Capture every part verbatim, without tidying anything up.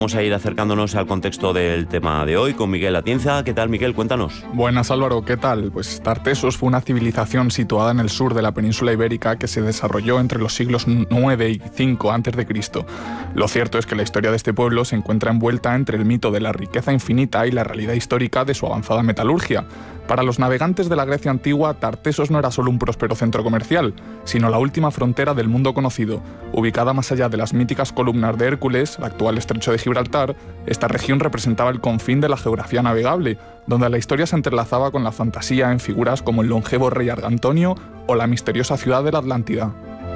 Vamos a ir acercándonos al contexto del tema de hoy con Miguel Atienza. ¿Qué tal, Miguel? Cuéntanos. Buenas, Álvaro. ¿Qué tal? Pues Tartessos fue una civilización situada en el sur de la península ibérica que se desarrolló entre los siglos nueve y cinco antes de Cristo. Lo cierto es que la historia de este pueblo se encuentra envuelta entre el mito de la riqueza infinita y la realidad histórica de su avanzada metalurgia. Para los navegantes de la Grecia antigua, Tartessos no era solo un próspero centro comercial, sino la última frontera del mundo conocido. Ubicada más allá de las míticas columnas de Hércules, el actual estrecho de Gibraltar, esta región representaba el confín de la geografía navegable, donde la historia se entrelazaba con la fantasía en figuras como el longevo rey Argantonio o la misteriosa ciudad de la Atlántida.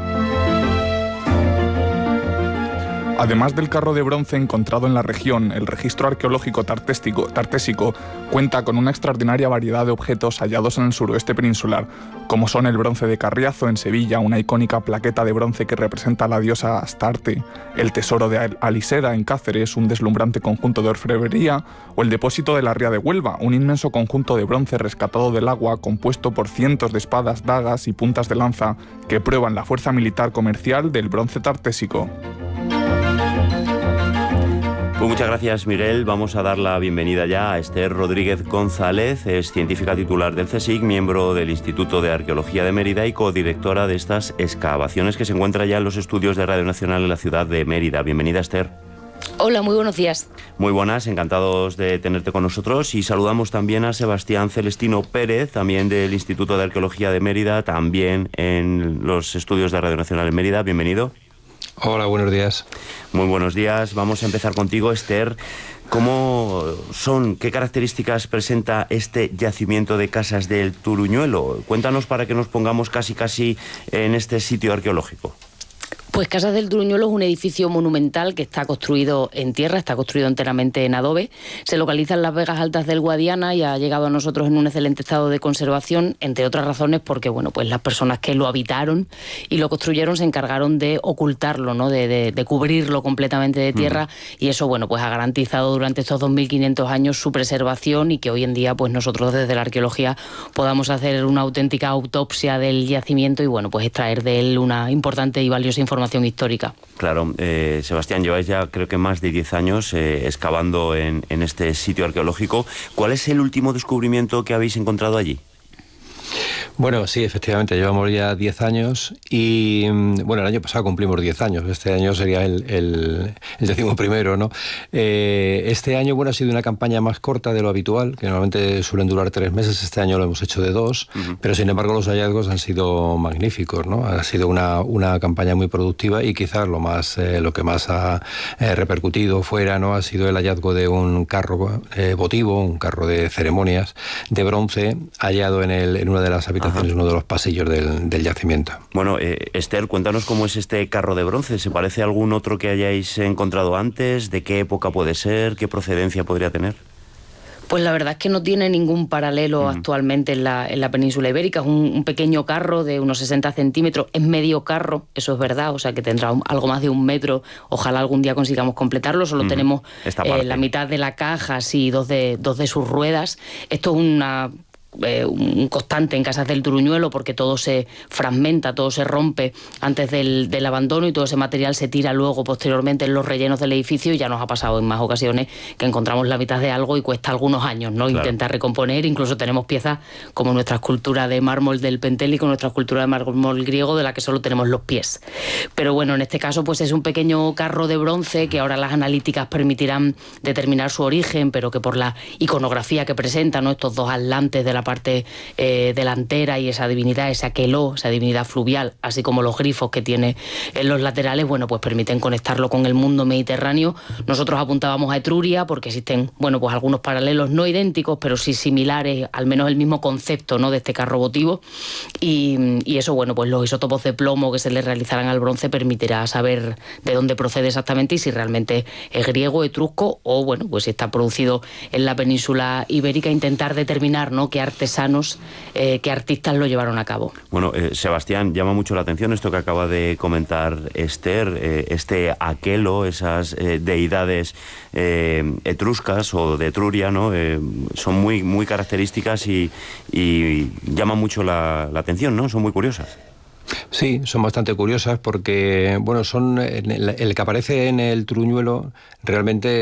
Además del carro de bronce encontrado en la región, el registro arqueológico tartésico, tartésico cuenta con una extraordinaria variedad de objetos hallados en el suroeste peninsular, como son el bronce de Carriazo en Sevilla, una icónica plaqueta de bronce que representa a la diosa Astarte, el tesoro de Aliseda en Cáceres, un deslumbrante conjunto de orfebrería, o el depósito de la Ría de Huelva, un inmenso conjunto de bronce rescatado del agua compuesto por cientos de espadas, dagas y puntas de lanza que prueban la fuerza militar comercial del bronce tartésico. Pues muchas gracias, Miguel. Vamos a dar la bienvenida ya a Esther Rodríguez González, es científica titular del CSIC, miembro del Instituto de Arqueología de Mérida y codirectora de estas excavaciones que se encuentra ya en los estudios de Radio Nacional en la ciudad de Mérida. Bienvenida, Esther. Hola, muy buenos días. Muy buenas, encantados de tenerte con nosotros y saludamos también a Sebastián Celestino Pérez, también del Instituto de Arqueología de Mérida, también en los estudios de Radio Nacional en Mérida. Bienvenido. Hola, buenos días. Muy buenos días. Vamos a empezar contigo, Esther. ¿Cómo son, qué características presenta este yacimiento de Casas del Turuñuelo? Cuéntanos para que nos pongamos casi casi en este sitio arqueológico. Pues Casas del Turuñuelo es un edificio monumental que está construido en tierra, está construido enteramente en adobe. Se localiza en las Vegas Altas del Guadiana y ha llegado a nosotros en un excelente estado de conservación, entre otras razones porque bueno, pues las personas que lo habitaron y lo construyeron se encargaron de ocultarlo, ¿no? de, de, de cubrirlo completamente de tierra, mm. y eso bueno, pues ha garantizado durante estos dos mil quinientos años su preservación y que hoy en día pues nosotros desde la arqueología podamos hacer una auténtica autopsia del yacimiento y bueno, pues extraer de él una importante y valiosa información histórica. Claro, eh, Sebastián, lleváis ya creo que más de diez años eh, excavando en, en este sitio arqueológico. ¿Cuál es el último descubrimiento que habéis encontrado allí? Bueno, sí, efectivamente, llevamos ya diez años y, bueno, el año pasado cumplimos diez años, este año sería el, el, el décimo primero, ¿no? Eh, este año, bueno, ha sido una campaña más corta de lo habitual, que normalmente suelen durar tres meses, este año lo hemos hecho de dos, uh-huh. pero sin embargo los hallazgos han sido magníficos, ¿no? Ha sido una, una campaña muy productiva y quizás lo más, eh, lo que más ha eh, repercutido fuera, ¿no? Ha sido el hallazgo de un carro eh, votivo, un carro de ceremonias de bronce, hallado en, el, en una de las habitaciones, Ajá. uno de los pasillos del, del yacimiento. Bueno, eh, Esther, cuéntanos cómo es este carro de bronce. ¿Se parece a algún otro que hayáis encontrado antes? ¿De qué época puede ser? ¿Qué procedencia podría tener? Pues la verdad es que no tiene ningún paralelo uh-huh. actualmente en la, en la península ibérica. Es un, un pequeño carro de unos sesenta centímetros, es medio carro, eso es verdad, o sea que tendrá un, algo más de un metro. Ojalá algún día consigamos completarlo, solo uh-huh. tenemos eh, la mitad de la caja, sí, dos de, dos de sus ruedas. Esto es una... Eh, un constante en Casas del Turuñuelo porque todo se fragmenta, todo se rompe antes del, del abandono y todo ese material se tira luego posteriormente en los rellenos del edificio y ya nos ha pasado en más ocasiones que encontramos la mitad de algo y cuesta algunos años, ¿no? Claro. Intentar recomponer, incluso tenemos piezas como nuestra escultura de mármol del Pentélico, nuestra escultura de mármol griego de la que solo tenemos los pies. Pero bueno, en este caso pues es un pequeño carro de bronce que ahora las analíticas permitirán determinar su origen, pero que por la iconografía que presenta, ¿no? Estos dos atlantes de la parte eh, delantera y esa divinidad, ese aqueló, esa divinidad fluvial, así como los grifos que tiene en los laterales, bueno, pues permiten conectarlo con el mundo mediterráneo. Nosotros apuntábamos a Etruria porque existen, bueno, pues algunos paralelos no idénticos, pero sí similares, al menos el mismo concepto, ¿no? de este carro votivo y, y eso, bueno, pues los isótopos de plomo que se le realizarán al bronce permitirá saber de dónde procede exactamente y si realmente es griego, etrusco o, bueno, pues si está producido en la península ibérica, intentar determinar, ¿no? qué artesanos, eh, qué artistas lo llevaron a cabo. Bueno, eh, Sebastián, llama mucho la atención esto que acaba de comentar Esther, eh, este aquelo, esas eh, deidades eh, etruscas o de Etruria, ¿no? Eh, son muy, muy características y, y llaman mucho la, la atención, ¿no? Son muy curiosas. Sí, son bastante curiosas porque, bueno, son el, el que aparece en el Turuñuelo realmente